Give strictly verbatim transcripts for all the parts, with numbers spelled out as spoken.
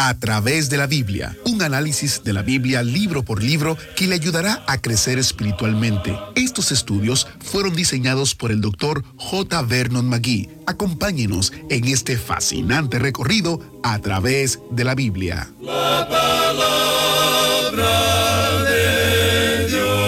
A través de la Biblia, un análisis de la Biblia libro por libro que le ayudará a crecer espiritualmente. Estos estudios fueron diseñados por el doctor J. Vernon McGee. Acompáñenos en este fascinante recorrido a través de la Biblia. La palabra de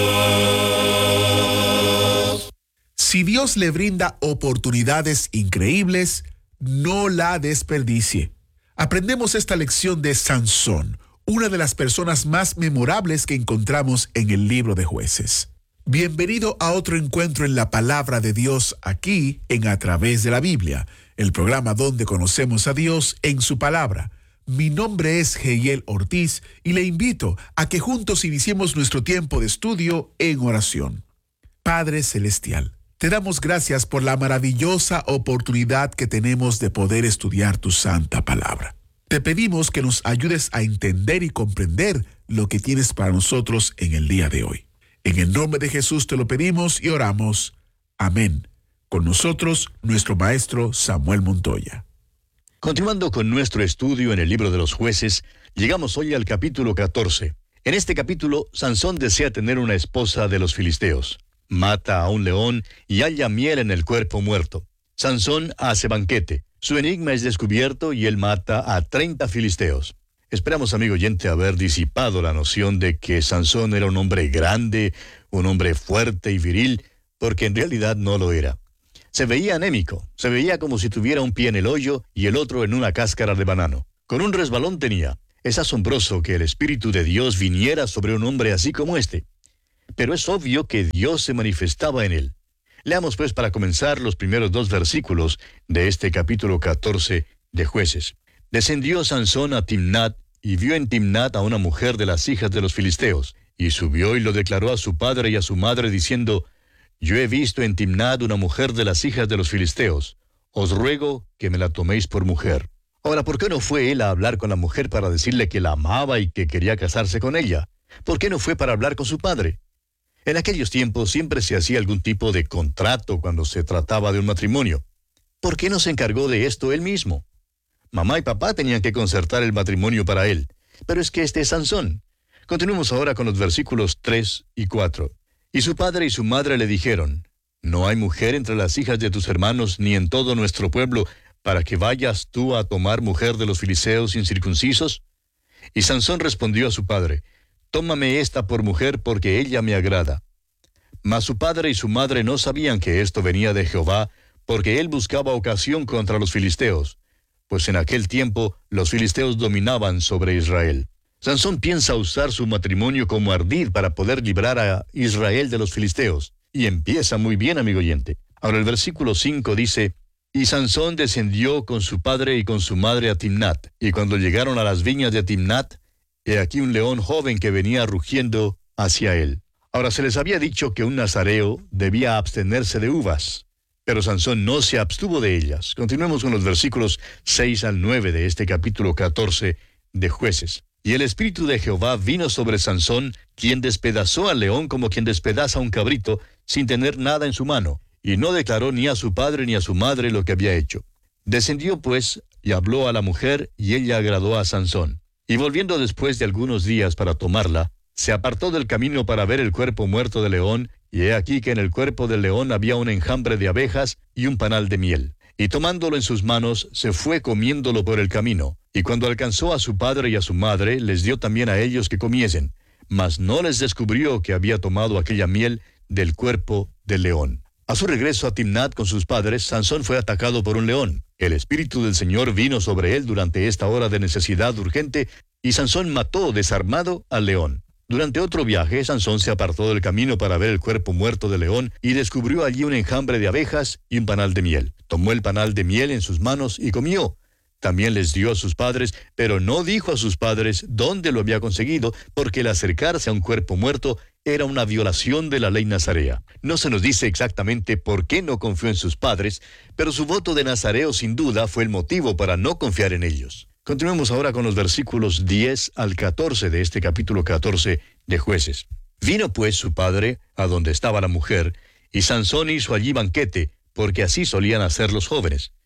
Dios. Si Dios le brinda oportunidades increíbles, no la desperdicie. Aprendemos esta lección de Sansón, una de las personas más memorables que encontramos en el libro de Jueces. Bienvenido a otro encuentro en la palabra de Dios aquí en A Través de la Biblia, el programa donde conocemos a Dios en su palabra. Mi nombre es Heiel Ortiz y le invito a que juntos iniciemos nuestro tiempo de estudio en oración. Padre Celestial, te damos gracias por la maravillosa oportunidad que tenemos de poder estudiar tu santa palabra. Te pedimos que nos ayudes a entender y comprender lo que tienes para nosotros en el día de hoy. En el nombre de Jesús te lo pedimos y oramos. Amén. Con nosotros, nuestro maestro Samuel Montoya. Continuando con nuestro estudio en el libro de los Jueces, llegamos hoy al capítulo catorce. En este capítulo, Sansón desea tener una esposa de los filisteos. Mata a un león y halla miel en el cuerpo muerto. Sansón hace banquete. Su enigma es descubierto y él mata a treinta filisteos. Esperamos, amigo oyente, haber disipado la noción de que Sansón era un hombre grande, un hombre fuerte y viril, porque en realidad no lo era. Se veía anémico, se veía como si tuviera un pie en el hoyo y el otro en una cáscara de banano. Con un resbalón tenía. Es asombroso que el Espíritu de Dios viniera sobre un hombre así como este. Pero es obvio que Dios se manifestaba en él. Leamos pues para comenzar los primeros dos versículos de este capítulo catorce de Jueces. Descendió Sansón a Timnat y vio en Timnat a una mujer de las hijas de los filisteos, y subió y lo declaró a su padre y a su madre diciendo: Yo he visto en Timnat una mujer de las hijas de los filisteos. Os ruego que me la toméis por mujer. Ahora, ¿por qué no fue él a hablar con la mujer para decirle que la amaba y que quería casarse con ella? ¿Por qué no fue para hablar con su padre? En aquellos tiempos siempre se hacía algún tipo de contrato cuando se trataba de un matrimonio. ¿Por qué no se encargó de esto él mismo? Mamá y papá tenían que concertar el matrimonio para él. Pero es que este es Sansón. Continuemos ahora con los versículos tres y cuatro. Y su padre y su madre le dijeron: ¿No hay mujer entre las hijas de tus hermanos ni en todo nuestro pueblo para que vayas tú a tomar mujer de los filisteos incircuncisos? Y Sansón respondió a su padre: Tómame esta por mujer, porque ella me agrada. Mas su padre y su madre no sabían que esto venía de Jehová, porque él buscaba ocasión contra los filisteos, pues en aquel tiempo los filisteos dominaban sobre Israel. Sansón piensa usar su matrimonio como ardid para poder librar a Israel de los filisteos, y empieza muy bien, amigo oyente. Ahora el versículo cinco dice: Y Sansón descendió con su padre y con su madre a Timnat, y cuando llegaron a las viñas de Timnat, he aquí un león joven que venía rugiendo hacia él. Ahora se les había dicho que un nazareo debía abstenerse de uvas, pero Sansón no se abstuvo de ellas. Continuemos con los versículos seis al nueve de este capítulo catorce de Jueces. Y el Espíritu de Jehová vino sobre Sansón, quien despedazó al león como quien despedaza a un cabrito, sin tener nada en su mano, y no declaró ni a su padre ni a su madre lo que había hecho. Descendió pues, y habló a la mujer, y ella agradó a Sansón. Y volviendo después de algunos días para tomarla, se apartó del camino para ver el cuerpo muerto del león, y he aquí que en el cuerpo del león había un enjambre de abejas y un panal de miel. Y tomándolo en sus manos, se fue comiéndolo por el camino. Y cuando alcanzó a su padre y a su madre, les dio también a ellos que comiesen. Mas no les descubrió que había tomado aquella miel del cuerpo del león. A su regreso a Timnat con sus padres, Sansón fue atacado por un león. El Espíritu del Señor vino sobre él durante esta hora de necesidad urgente, y Sansón mató desarmado al león. Durante otro viaje, Sansón se apartó del camino para ver el cuerpo muerto del león, y descubrió allí un enjambre de abejas y un panal de miel. Tomó el panal de miel en sus manos y comió. También les dio a sus padres, pero no dijo a sus padres dónde lo había conseguido, porque el acercarse a un cuerpo muerto era una violación de la ley nazarea. No se nos dice exactamente por qué no confió en sus padres, pero su voto de nazareo sin duda fue el motivo para no confiar en ellos. Continuemos ahora con los versículos diez al catorce de este capítulo catorce de Jueces. Vino pues su padre a donde estaba la mujer, y Sansón hizo allí banquete, porque así solían hacer los jóvenes.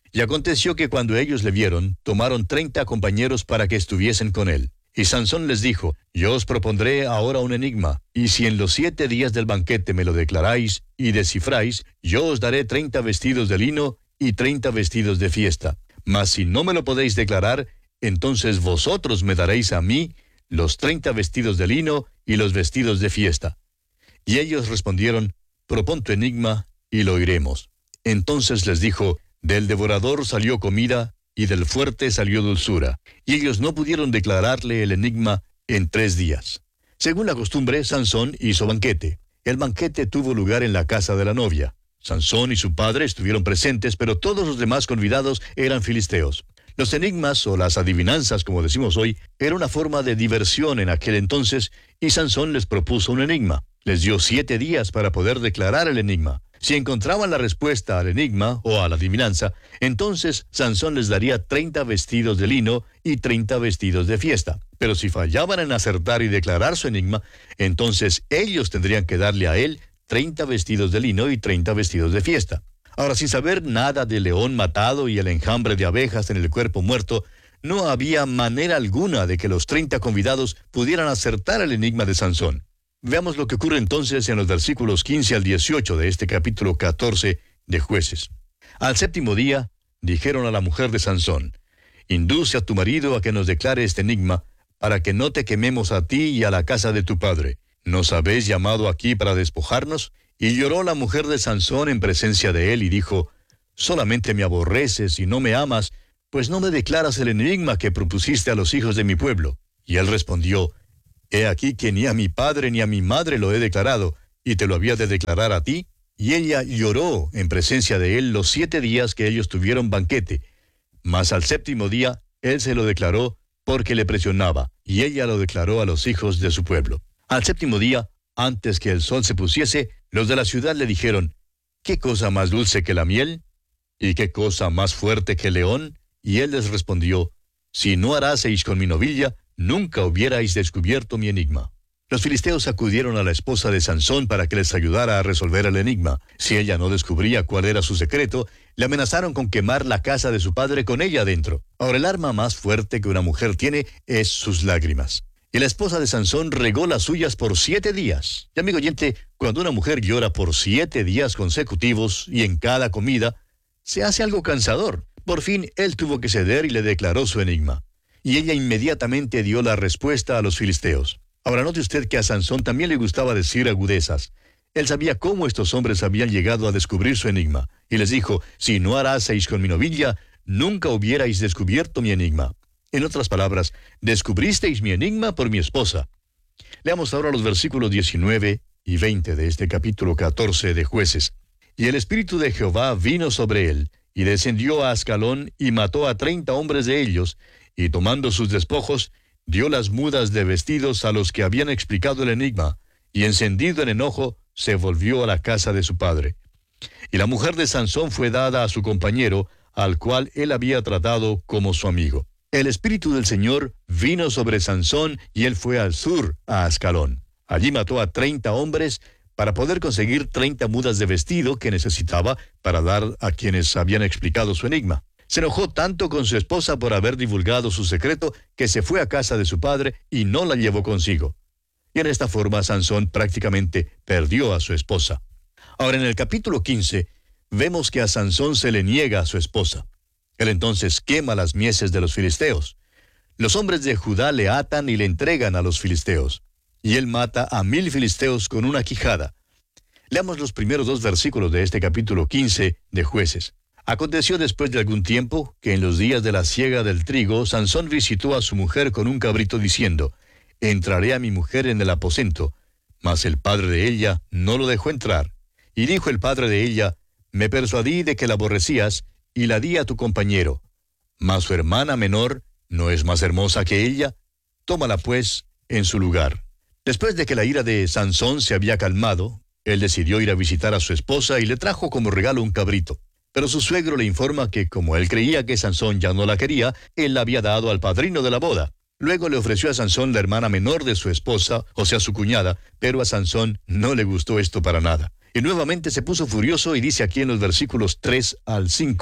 Y aconteció que cuando ellos le vieron, tomaron treinta compañeros para que estuviesen con él. Y Sansón les dijo, yo os propondré ahora un enigma, y si en los siete días del banquete me lo declaráis y descifráis, yo os daré treinta vestidos de lino y treinta vestidos de fiesta. Mas si no me lo podéis declarar, entonces vosotros me daréis a mí los treinta vestidos de lino y los vestidos de fiesta. Y ellos respondieron, propón tu enigma y lo oiremos. Entonces les dijo, del devorador salió comida, y del fuerte salió dulzura. Y ellos no pudieron declararle el enigma en tres días. Según la costumbre, Sansón hizo banquete. El banquete tuvo lugar en la casa de la novia. Sansón y su padre estuvieron presentes, pero todos los demás convidados eran filisteos. Los enigmas, o las adivinanzas, como decimos hoy, era una forma de diversión en aquel entonces, y Sansón les propuso un enigma. Les dio siete días para poder declarar el enigma. Si encontraban la respuesta al enigma o a la adivinanza, entonces Sansón les daría treinta vestidos de lino y treinta vestidos de fiesta. Pero si fallaban en acertar y declarar su enigma, entonces ellos tendrían que darle a él treinta vestidos de lino y treinta vestidos de fiesta. Ahora, sin saber nada del león matado y el enjambre de abejas en el cuerpo muerto, no había manera alguna de que los treinta convidados pudieran acertar el enigma de Sansón. Veamos lo que ocurre entonces en los versículos quince al dieciocho de este capítulo catorce de Jueces. Al séptimo día, dijeron a la mujer de Sansón, induce a tu marido a que nos declare este enigma, para que no te quememos a ti y a la casa de tu padre. ¿Nos habéis llamado aquí para despojarnos? Y lloró la mujer de Sansón en presencia de él y dijo, solamente me aborreces y no me amas, pues no me declaras el enigma que propusiste a los hijos de mi pueblo. Y él respondió, he aquí que ni a mi padre ni a mi madre lo he declarado, y te lo había de declarar a ti. Y ella lloró en presencia de él los siete días que ellos tuvieron banquete. Mas al séptimo día, él se lo declaró porque le presionaba, y ella lo declaró a los hijos de su pueblo. Al séptimo día, antes que el sol se pusiese, los de la ciudad le dijeron, ¿qué cosa más dulce que la miel? ¿Y qué cosa más fuerte que el león? Y él les respondió, si no haraseis con mi novilla, nunca hubierais descubierto mi enigma. Los filisteos acudieron a la esposa de Sansón para que les ayudara a resolver el enigma. Si ella no descubría cuál era su secreto, le amenazaron con quemar la casa de su padre con ella adentro. Ahora, el arma más fuerte que una mujer tiene es sus lágrimas. Y la esposa de Sansón regó las suyas por siete días. Y amigo oyente, cuando una mujer llora por siete días consecutivos y en cada comida, se hace algo cansador. Por fin, él tuvo que ceder y le declaró su enigma. Y ella inmediatamente dio la respuesta a los filisteos. Ahora note usted que a Sansón también le gustaba decir agudezas. Él sabía cómo estos hombres habían llegado a descubrir su enigma. Y les dijo, si no haraseis con mi novilla, nunca hubierais descubierto mi enigma. En otras palabras, descubristeis mi enigma por mi esposa. Leamos ahora los versículos diecinueve y veinte de este capítulo catorce de Jueces. Y el Espíritu de Jehová vino sobre él, y descendió a Ascalón, y mató a treinta hombres de ellos, y tomando sus despojos, dio las mudas de vestidos a los que habían explicado el enigma, y encendido en enojo, se volvió a la casa de su padre. Y la mujer de Sansón fue dada a su compañero, al cual él había tratado como su amigo. El Espíritu del Señor vino sobre Sansón, y él fue al sur, a Ascalón. Allí mató a treinta hombres, para poder conseguir treinta mudas de vestido que necesitaba para dar a quienes habían explicado su enigma. Se enojó tanto con su esposa por haber divulgado su secreto, que se fue a casa de su padre y no la llevó consigo. Y en esta forma Sansón prácticamente perdió a su esposa. Ahora, en el capítulo quince, vemos que a Sansón se le niega a su esposa. Él entonces quema las mieses de los filisteos. Los hombres de Judá le atan y le entregan a los filisteos. Y él mata a mil filisteos con una quijada. Leamos los primeros dos versículos de este capítulo quince de Jueces. Aconteció después de algún tiempo, que en los días de la siega del trigo, Sansón visitó a su mujer con un cabrito diciendo, entraré a mi mujer en el aposento. Mas el padre de ella no lo dejó entrar. Y dijo el padre de ella, me persuadí de que la aborrecías, y la di a tu compañero. Mas su hermana menor no es más hermosa que ella. Tómala pues en su lugar. Después de que la ira de Sansón se había calmado, él decidió ir a visitar a su esposa y le trajo como regalo un cabrito. Pero su suegro le informa que, como él creía que Sansón ya no la quería, él la había dado al padrino de la boda. Luego le ofreció a Sansón la hermana menor de su esposa, o sea, su cuñada, pero a Sansón no le gustó esto para nada. Y nuevamente se puso furioso y dice aquí en los versículos tres al cinco,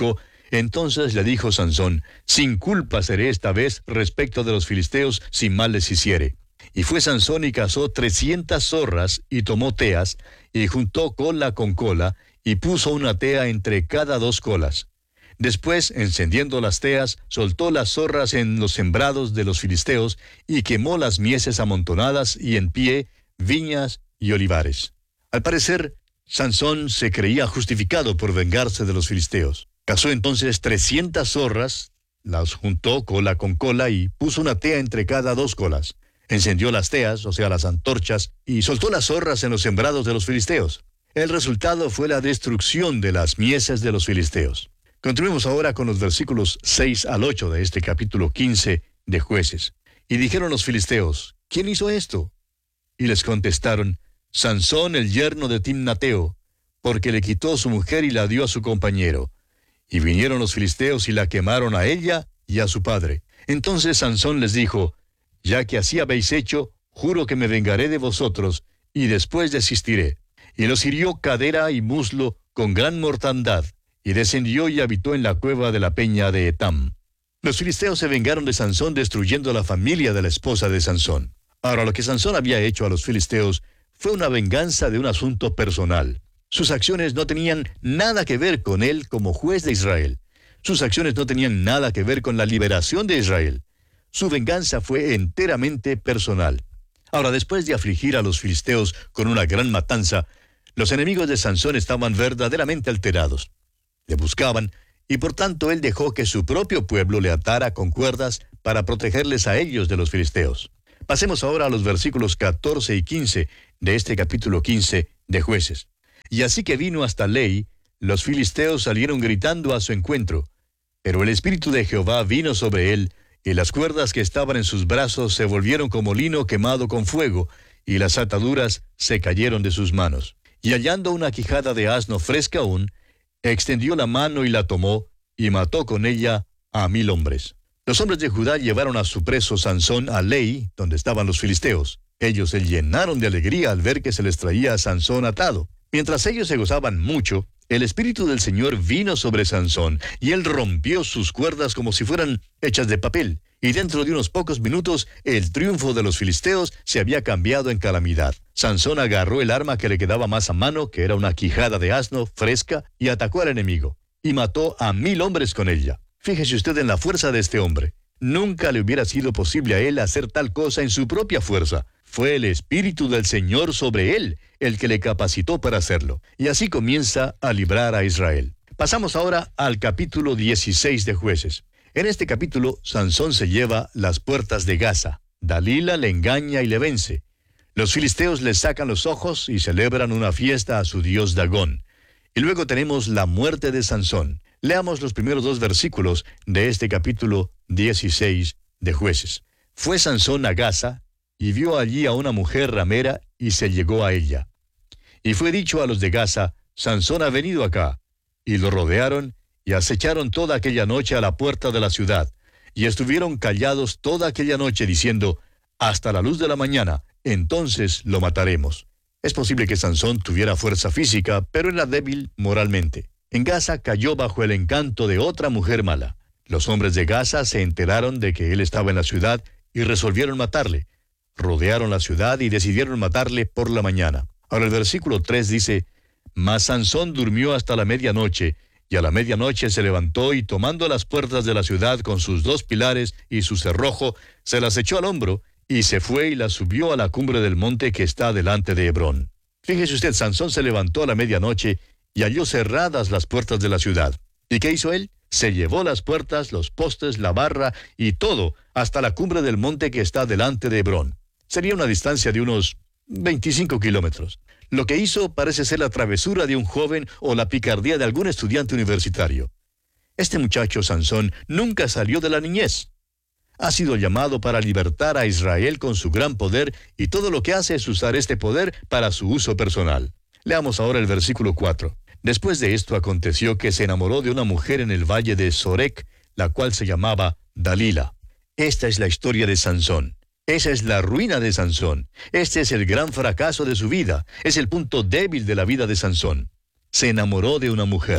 Entonces le dijo Sansón: sin culpa seré esta vez respecto de los filisteos, si mal les hiciere. Y fue Sansón y cazó trescientas zorras, y tomó teas, y juntó cola con cola, y puso una tea entre cada dos colas. Después, encendiendo las teas, soltó las zorras en los sembrados de los filisteos, y quemó las mieses amontonadas, y en pie, viñas y olivares. Al parecer, Sansón se creía justificado por vengarse de los filisteos. Cazó entonces trescientas zorras, las juntó cola con cola, y puso una tea entre cada dos colas. Encendió las teas, o sea, las antorchas, y soltó las zorras en los sembrados de los filisteos. El resultado fue la destrucción de las mieses de los filisteos. Continuemos ahora con los versículos seis al ocho de este capítulo quince de Jueces. Y dijeron los filisteos: ¿quién hizo esto? Y les contestaron: Sansón, el yerno de Timnateo, porque le quitó su mujer y la dio a su compañero. Y vinieron los filisteos y la quemaron a ella y a su padre. Entonces Sansón les dijo: ya que así habéis hecho, juro que me vengaré de vosotros, y después desistiré. Y los hirió cadera y muslo con gran mortandad, y descendió y habitó en la cueva de la peña de Etam. Los filisteos se vengaron de Sansón destruyendo la familia de la esposa de Sansón. Ahora, lo que Sansón había hecho a los filisteos fue una venganza de un asunto personal. Sus acciones no tenían nada que ver con él como juez de Israel. Sus acciones no tenían nada que ver con la liberación de Israel. Su venganza fue enteramente personal. Ahora, después de afligir a los filisteos con una gran matanza, los enemigos de Sansón estaban verdaderamente alterados. Le buscaban, y por tanto él dejó que su propio pueblo le atara con cuerdas para protegerles a ellos de los filisteos. Pasemos ahora a los versículos catorce y quince de este capítulo quince de Jueces. Y así que vino hasta Lei, los filisteos salieron gritando a su encuentro. Pero el Espíritu de Jehová vino sobre él, y las cuerdas que estaban en sus brazos se volvieron como lino quemado con fuego, y las ataduras se cayeron de sus manos. Y hallando una quijada de asno fresca aún, extendió la mano y la tomó, y mató con ella a mil hombres. Los hombres de Judá llevaron a su preso Sansón a Lei, donde estaban los filisteos. Ellos se llenaron de alegría al ver que se les traía a Sansón atado. Mientras ellos se gozaban mucho, el Espíritu del Señor vino sobre Sansón, y él rompió sus cuerdas como si fueran hechas de papel. Y dentro de unos pocos minutos, el triunfo de los filisteos se había cambiado en calamidad. Sansón agarró el arma que le quedaba más a mano, que era una quijada de asno fresca, y atacó al enemigo, y mató a mil hombres con ella. Fíjese usted en la fuerza de este hombre. Nunca le hubiera sido posible a él hacer tal cosa en su propia fuerza. Fue el Espíritu del Señor sobre él el que le capacitó para hacerlo. Y así comienza a librar a Israel. Pasamos ahora al capítulo dieciséis de Jueces. En este capítulo, Sansón se lleva las puertas de Gaza. Dalila le engaña y le vence. Los filisteos le sacan los ojos y celebran una fiesta a su dios Dagón. Y luego tenemos la muerte de Sansón. Leamos los primeros dos versículos de este capítulo dieciséis de Jueces. Fue Sansón a Gaza, y vio allí a una mujer ramera, y se llegó a ella. Y fue dicho a los de Gaza: Sansón ha venido acá. Y lo rodearon, y acecharon toda aquella noche a la puerta de la ciudad. Y estuvieron callados toda aquella noche, diciendo: hasta la luz de la mañana, entonces lo mataremos. Es posible que Sansón tuviera fuerza física, pero era débil moralmente. En Gaza cayó bajo el encanto de otra mujer mala. Los hombres de Gaza se enteraron de que él estaba en la ciudad, y resolvieron matarle. Rodearon la ciudad y decidieron matarle por la mañana. Ahora el versículo tres dice: mas Sansón durmió hasta la medianoche, y a la medianoche se levantó, y tomando las puertas de la ciudad con sus dos pilares y su cerrojo, se las echó al hombro, y se fue y las subió a la cumbre del monte que está delante de Hebrón. Fíjese usted, Sansón se levantó a la medianoche y halló cerradas las puertas de la ciudad. ¿Y qué hizo él? Se llevó las puertas, los postes, la barra y todo hasta la cumbre del monte que está delante de Hebrón. Sería una distancia de unos veinticinco kilómetros. Lo que hizo parece ser la travesura de un joven o la picardía de algún estudiante universitario. Este muchacho Sansón nunca salió de la niñez. Ha sido llamado para libertar a Israel con su gran poder, y todo lo que hace es usar este poder para su uso personal. Leamos ahora el versículo cuatro. Después de esto aconteció que se enamoró de una mujer en el valle de Sorek, la cual se llamaba Dalila. Esta es la historia de Sansón. Esa es la ruina de Sansón. Este es el gran fracaso de su vida. Es el punto débil de la vida de Sansón. Se enamoró de una mujer.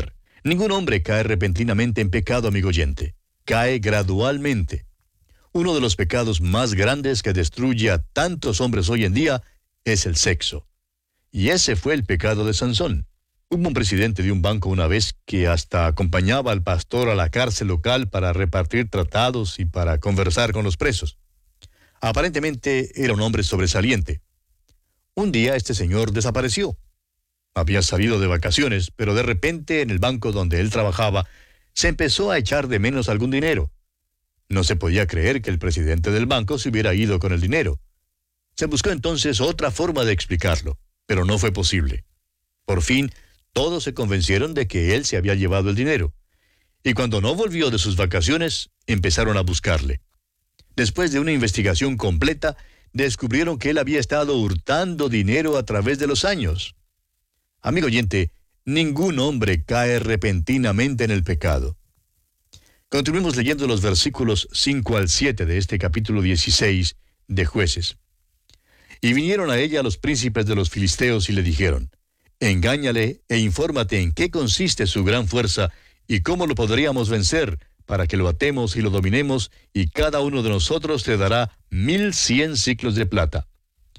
Ningún hombre cae repentinamente en pecado, amigo oyente. Cae gradualmente. Uno de los pecados más grandes que destruye a tantos hombres hoy en día es el sexo. Y ese fue el pecado de Sansón. Hubo un presidente de un banco una vez que hasta acompañaba al pastor a la cárcel local para repartir tratados y para conversar con los presos. Aparentemente era un hombre sobresaliente. Un día este señor desapareció. Había salido de vacaciones, pero de repente en el banco donde él trabajaba se empezó a echar de menos algún dinero. No se podía creer que el presidente del banco se hubiera ido con el dinero. Se buscó entonces otra forma de explicarlo, pero no fue posible. Por fin, todos se convencieron de que él se había llevado el dinero. Y cuando no volvió de sus vacaciones, empezaron a buscarle. Después de una investigación completa, descubrieron que él había estado hurtando dinero a través de los años. Amigo oyente, ningún hombre cae repentinamente en el pecado. Continuemos leyendo los versículos cinco al siete de este capítulo dieciséis de Jueces. Y vinieron a ella los príncipes de los filisteos y le dijeron: engáñale e infórmate en qué consiste su gran fuerza y cómo lo podríamos vencer, para que lo atemos y lo dominemos, y cada uno de nosotros le dará mil cien siclos de plata.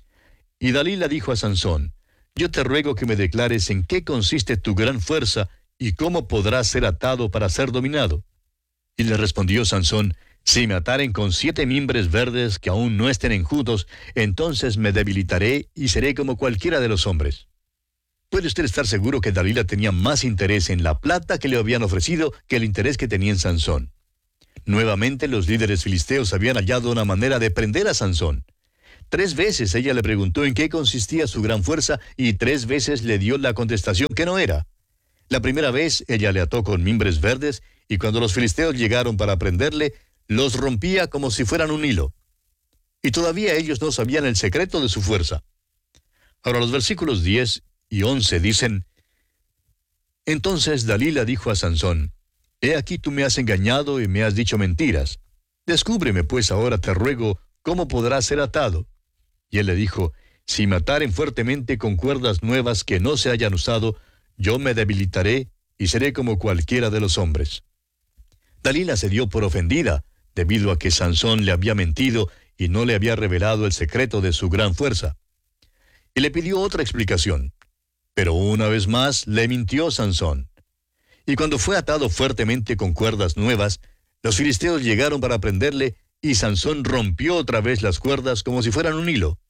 Y Dalila dijo a Sansón: yo te ruego que me declares en qué consiste tu gran fuerza y cómo podrás ser atado para ser dominado. Y le respondió Sansón: si me ataren con siete mimbres verdes que aún no estén enjutos, entonces me debilitaré y seré como cualquiera de los hombres. Puede usted estar seguro que Dalila tenía más interés en la plata que le habían ofrecido que el interés que tenía en Sansón. Nuevamente los líderes filisteos habían hallado una manera de prender a Sansón. Tres veces ella le preguntó en qué consistía su gran fuerza y tres veces le dio la contestación que no era. La primera vez ella le ató con mimbres verdes y cuando los filisteos llegaron para prenderle, los rompía como si fueran un hilo. Y todavía ellos no sabían el secreto de su fuerza. Ahora los versículos diez y once dicen: entonces Dalila dijo a Sansón: he aquí tú me has engañado y me has dicho mentiras. Descúbreme pues ahora, te ruego, cómo podrás ser atado. Y él le dijo: si me ataren fuertemente con cuerdas nuevas que no se hayan usado, yo me debilitaré y seré como cualquiera de los hombres. Dalila se dio por ofendida, debido a que Sansón le había mentido y no le había revelado el secreto de su gran fuerza. Y le pidió otra explicación. Pero una vez más le mintió Sansón. Y cuando fue atado fuertemente con cuerdas nuevas, los filisteos llegaron para prenderle, y Sansón rompió otra vez las cuerdas como si fueran un hilo.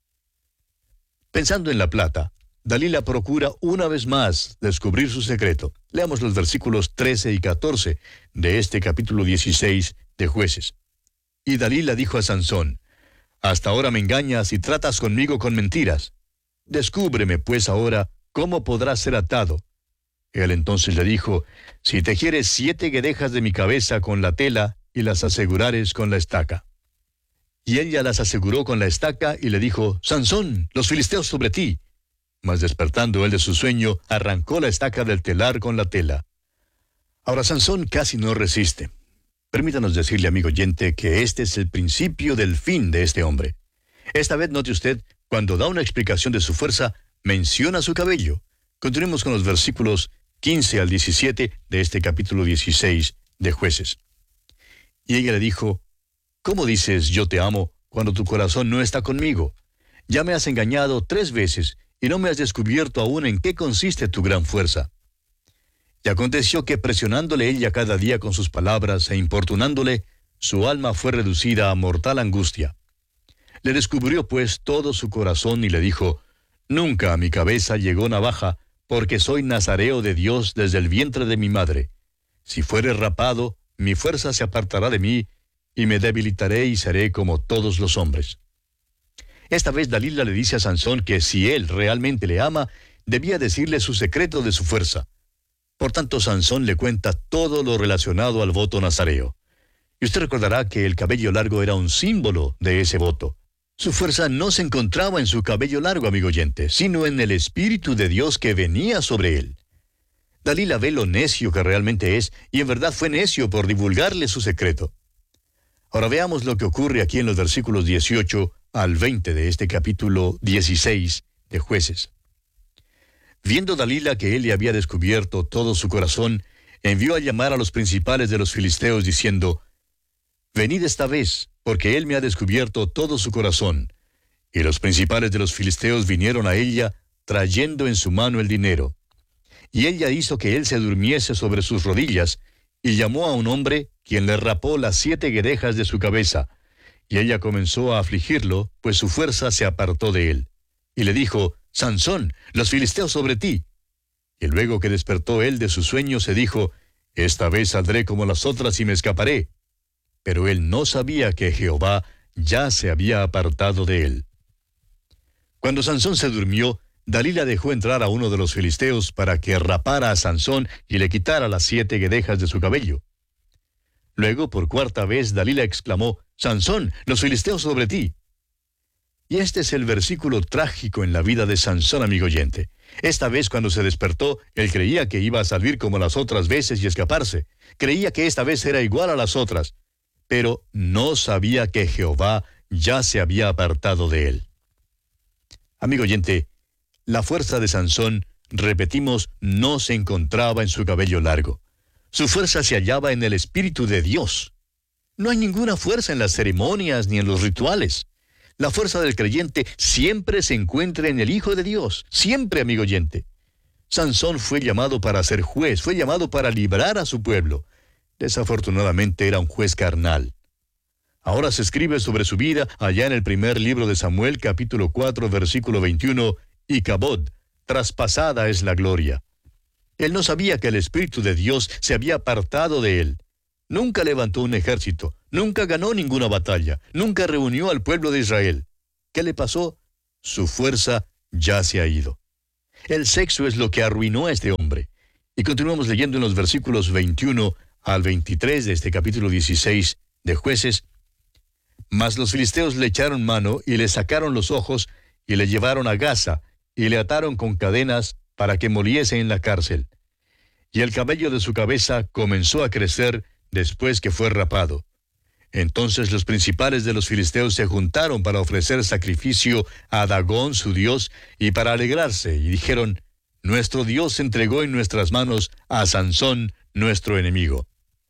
Pensando en la plata, Dalila procura una vez más descubrir su secreto. Leamos los versículos trece y catorce de este capítulo dieciséis de Jueces. Y Dalila dijo a Sansón: hasta ahora me engañas y tratas conmigo con mentiras. Descúbreme pues ahora cómo podrás ser atado. Él entonces le dijo: si tejieres siete guedejas de mi cabeza con la tela y las asegurares con la estaca. Y ella las aseguró con la estaca y le dijo: Sansón, los filisteos sobre ti. Mas despertando él de su sueño, arrancó la estaca del telar con la tela. Ahora Sansón casi no resiste. Permítanos decirle, amigo oyente, que este es el principio del fin de este hombre. Esta vez note usted, cuando da una explicación de su fuerza, menciona su cabello. Continuemos con los versículos quince al diecisiete de este capítulo dieciséis de Jueces. Y ella le dijo: ¿cómo dices yo te amo cuando tu corazón no está conmigo? Ya me has engañado tres veces y no me has descubierto aún en qué consiste tu gran fuerza. Y aconteció que presionándole ella cada día con sus palabras e importunándole, su alma fue reducida a mortal angustia. Le descubrió pues todo su corazón y le dijo: nunca a mi cabeza llegó navaja, porque soy nazareo de Dios desde el vientre de mi madre. Si fuere rapado, mi fuerza se apartará de mí, y me debilitaré y seré como todos los hombres. Esta vez Dalila le dice a Sansón que si él realmente le ama, debía decirle su secreto de su fuerza. Por tanto, Sansón le cuenta todo lo relacionado al voto nazareo. Y usted recordará que el cabello largo era un símbolo de ese voto. Su fuerza no se encontraba en su cabello largo, amigo oyente, sino en el Espíritu de Dios que venía sobre él. Dalila ve lo necio que realmente es, y en verdad fue necio por divulgarle su secreto. Ahora veamos lo que ocurre aquí en los versículos dieciocho al veinte de este capítulo dieciséis de Jueces. Viendo Dalila que él le había descubierto todo su corazón, envió a llamar a los principales de los filisteos diciendo, «Venid esta vez, porque él me ha descubierto todo su corazón». Y los principales de los filisteos vinieron a ella, trayendo en su mano el dinero. Y ella hizo que él se durmiese sobre sus rodillas, y llamó a un hombre, quien le rapó las siete guedejas de su cabeza. Y ella comenzó a afligirlo, pues su fuerza se apartó de él. Y le dijo, «Sansón, los filisteos sobre ti». Y luego que despertó él de su sueño, se dijo, «Esta vez saldré como las otras y me escaparé». Pero él no sabía que Jehová ya se había apartado de él. Cuando Sansón se durmió, Dalila dejó entrar a uno de los filisteos para que rapara a Sansón y le quitara las siete guedejas de su cabello. Luego, por cuarta vez, Dalila exclamó, «Sansón, los filisteos sobre ti». Y este es el versículo trágico en la vida de Sansón, amigo oyente. Esta vez, cuando se despertó, él creía que iba a salir como las otras veces y escaparse. Creía que esta vez era igual a las otras, pero no sabía que Jehová ya se había apartado de él. Amigo oyente, la fuerza de Sansón, repetimos, no se encontraba en su cabello largo. Su fuerza se hallaba en el Espíritu de Dios. No hay ninguna fuerza en las ceremonias ni en los rituales. La fuerza del creyente siempre se encuentra en el Hijo de Dios. Siempre, amigo oyente. Sansón fue llamado para ser juez, fue llamado para librar a su pueblo. Desafortunadamente era un juez carnal. Ahora se escribe sobre su vida allá en el primer libro de Samuel, capítulo cuatro, versículo veintiuno, y Cabod, traspasada es la gloria. Él no sabía que el Espíritu de Dios se había apartado de él. Nunca levantó un ejército, nunca ganó ninguna batalla, nunca reunió al pueblo de Israel. ¿Qué le pasó? Su fuerza ya se ha ido. El sexo es lo que arruinó a este hombre. Y continuamos leyendo en los versículos veintiuno al veintitrés de este capítulo dieciséis de Jueces. Mas los filisteos le echaron mano y le sacaron los ojos y le llevaron a Gaza y le ataron con cadenas para que moliese en la cárcel. Y el cabello de su cabeza comenzó a crecer después que fue rapado. Entonces los principales de los filisteos se juntaron para ofrecer sacrificio a Dagón su dios y para alegrarse, y dijeron, «Nuestro Dios entregó en nuestras manos a Sansón, nuestro enemigo».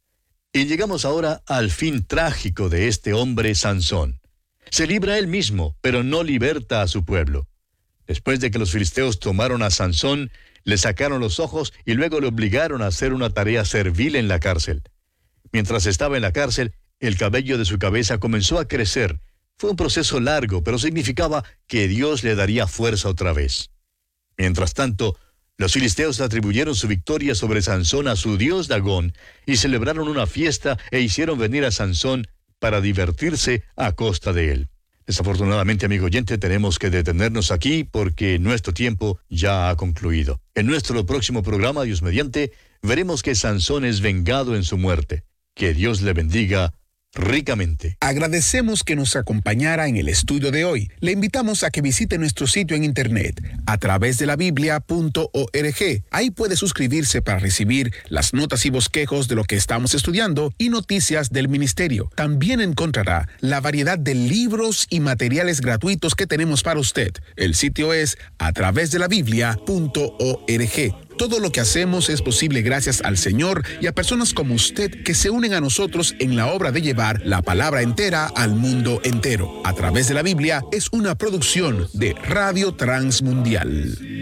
Y llegamos ahora al fin trágico de este hombre Sansón. Se libra él mismo, pero no liberta a su pueblo. Después de que los filisteos tomaron a Sansón, le sacaron los ojos y luego le obligaron a hacer una tarea servil en la cárcel. Mientras estaba en la cárcel, el cabello de su cabeza comenzó a crecer. Fue un proceso largo, pero significaba que Dios le daría fuerza otra vez. Mientras tanto, los filisteos atribuyeron su victoria sobre Sansón a su dios Dagón y celebraron una fiesta e hicieron venir a Sansón para divertirse a costa de él. Desafortunadamente, amigo oyente, tenemos que detenernos aquí porque nuestro tiempo ya ha concluido. En nuestro próximo programa, Dios mediante, veremos que Sansón es vengado en su muerte. Que Dios le bendiga ricamente. Agradecemos que nos acompañara en el estudio de hoy. Le invitamos a que visite nuestro sitio en internet a través de la biblia punto org. Ahí puede suscribirse para recibir las notas y bosquejos de lo que estamos estudiando y noticias del ministerio. También encontrará la variedad de libros y materiales gratuitos que tenemos para usted. El sitio es a través de la biblia punto org. Todo lo que hacemos es posible gracias al Señor y a personas como usted que se unen a nosotros en la obra de llevar la palabra entera al mundo entero. A través de la Biblia es una producción de Radio Transmundial.